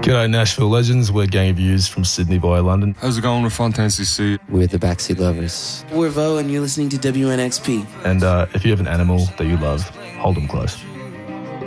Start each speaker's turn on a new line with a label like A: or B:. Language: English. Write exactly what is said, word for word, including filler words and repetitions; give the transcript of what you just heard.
A: G'day Nashville legends, we're Gang of Views from Sydney via London.
B: How's it going with Fontaine C C?
C: We're the Backseat Lovers.
D: We're Vo and you're listening to W N X P.
A: And uh, if you have an animal that you love, hold them close.